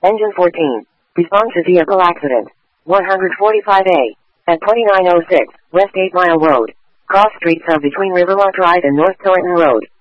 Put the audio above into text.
Engine 14. Response to vehicle accident. 145A. At 2906, West 8 Mile Road. Cross streets of between Riverwalk Drive and North Thornton Road.